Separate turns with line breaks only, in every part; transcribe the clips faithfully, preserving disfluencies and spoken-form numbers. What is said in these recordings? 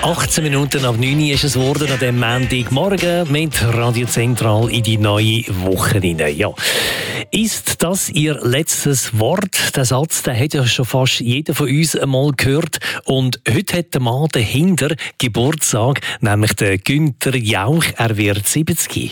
achtzehn Minuten ab neun ist es geworden an diesem Montagmorgen mit Radio Zentral in die neue Woche hinein. Ja. Ist das Ihr letztes Wort? Der Satz, den hat ja schon fast jeder von uns einmal gehört. Und heute hat der Mann dahinter Geburtstag, nämlich der Günther Jauch. Er wird siebzig.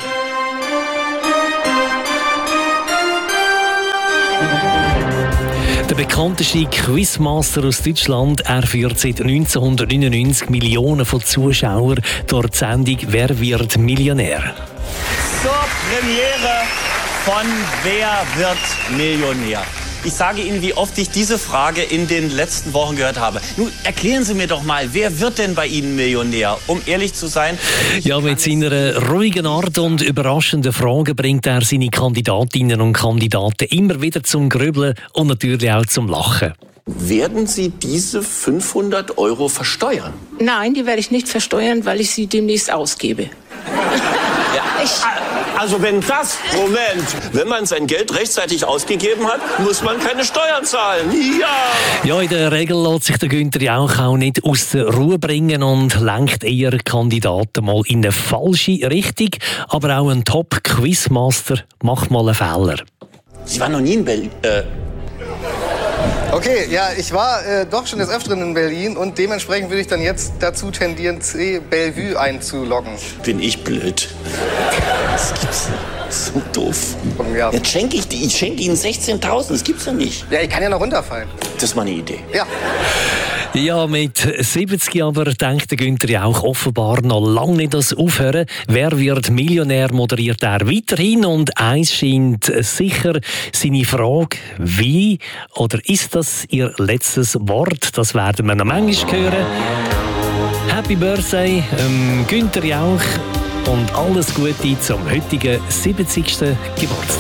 Der bekannteste Quizmaster aus Deutschland, er führt seit neunzehnhundertneunundneunzig Millionen von Zuschauern durch die Sendung «Wer wird Millionär?».
Zur Premiere von «Wer wird Millionär?». Ich sage Ihnen, wie oft ich diese Frage in den letzten Wochen gehört habe. Nun, erklären Sie mir doch mal, wer wird denn bei Ihnen Millionär? Um ehrlich zu sein...
Ja, mit seiner ruhigen Art und überraschenden Fragen bringt er seine Kandidatinnen und Kandidaten immer wieder zum Grübeln und natürlich auch zum Lachen.
Werden Sie diese fünfhundert Euro versteuern?
Nein, die werde ich nicht versteuern, weil ich sie demnächst ausgebe.
Ja.
Ich
Also wenn das, Moment, wenn man sein Geld rechtzeitig ausgegeben hat, muss man keine Steuern zahlen. Ja!
Ja, in der Regel lässt sich der Günther Jauch auch nicht aus der Ruhe bringen und lenkt eher Kandidaten mal in eine falsche Richtung. Aber auch ein Top-Quizmaster macht mal einen Fehler.
Sie waren noch nie in Berlin. Äh
Okay, ja, ich war äh, doch schon des Öfteren in Berlin und dementsprechend würde ich dann jetzt dazu tendieren, C Bellevue einzuloggen.
Bin ich blöd. Das gibt's nicht. So doof.
Ja.
Jetzt schenke ich, ich schenke Ihnen sechzehntausend. Das gibt's ja nicht.
Ja, ich kann ja noch runterfallen.
Das ist mal eine Idee.
Ja.
Ja, mit siebzig aber denkt der Günther Jauch offenbar noch lange nicht das Aufhören. Wer wird Millionär, moderiert er weiterhin. Und eins scheint sicher, seine Frage, wie oder ist das Ihr letztes Wort? Das werden wir noch manchmal hören. Happy Birthday, ähm, Günther Jauch, und alles Gute zum heutigen siebzigsten Geburtstag.